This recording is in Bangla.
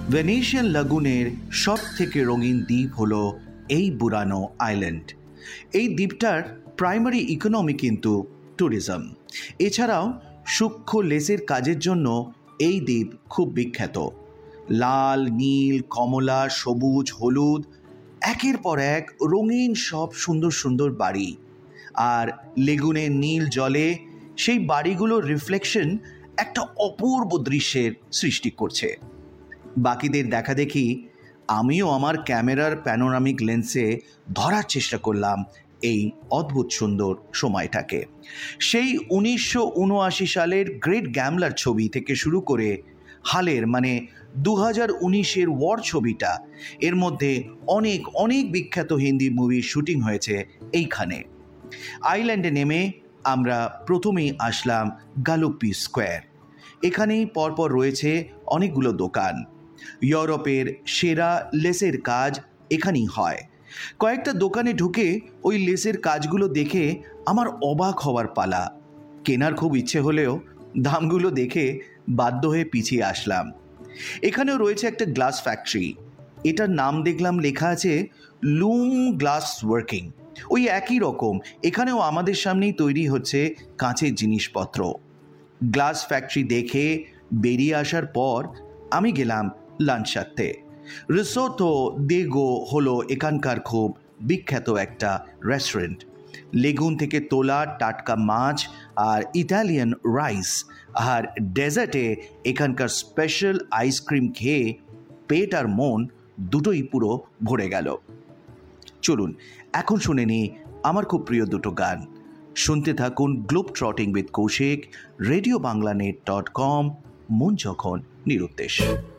ভেনেশিয়ান লাগুনের সব থেকে রঙিন দ্বীপ হলো এই বুরানো আইল্যান্ড। এই দ্বীপটার প্রাইমারি ইকোনমি কিন্তু ট্যুরিজম। এছাড়াও সূক্ষ্ম লেসের কাজের জন্য এই দ্বীপ খুব বিখ্যাত। লাল, নীল, কমলা, সবুজ, হলুদ, একের পর এক রঙিন সব সুন্দর সুন্দর বাড়ি। আর লেগুনের নীল জলে সেই বাড়িগুলোর রিফ্লেকশন একটা অপূর্ব দৃশ্যের সৃষ্টি করছে। বাকিদের দেখা দেখি আমিও আমার ক্যামেরার প্যানোরামিক লেন্সে ধরার চেষ্টা করলাম এই অদ্ভুত সুন্দর সময়টাকে। সেই 1979 সালের গ্রেট গ্যামলার ছবি থেকে শুরু করে হালের 2019-এর ওয়ার ছবিটা, এর মধ্যে অনেক অনেক বিখ্যাত হিন্দি মুভির শুটিং হয়েছে এইখানে। আইল্যান্ডে নেমে আমরা প্রথমেই আসলাম গালুপি স্কোয়ার। এখানেই পরপর রয়েছে অনেকগুলো দোকান। ইউরোপের সেরা লেসের কাজ এখানেই হয়। কয়েকটা দোকানে ঢুকে ওই লেসের কাজগুলো দেখে আমার অবাক হওয়ার পালা। কেনার খুব ইচ্ছে হলেও দামগুলো দেখে বাধ্য হয়ে পিছিয়ে আসলাম। এখানেও রয়েছে একটা গ্লাস ফ্যাক্টরি। এটার নাম দেখলাম লেখা আছে লুম গ্লাস ওয়ার্কিং। ওই একই রকম এখানেও আমাদের সামনেই তৈরি হচ্ছে কাঁচের জিনিসপত্র। গ্লাস ফ্যাক্টরি দেখে বেরিয়ে আসার পর আমি গেলাম লাঞ্চ সারতে। রিসোর্টো দেগো হলো এখানকার খুব বিখ্যাত একটা রেস্টুরেন্ট। লেগুন থেকে তোলা টাটকা মাছ আর ইটালিয়ান রাইস আর ডেজার্টে এখানকার স্পেশাল আইসক্রিম খেয়ে পেট আর মন দুটোই পুরো ভরে গেল। চলুন এখন শুনে নিই আমার খুব প্রিয় দুটো গান। শুনতে থাকুন globe ট্রটিং with Kaushik, radio Bangla net.com, মন যখন নিরুদ্দেশ।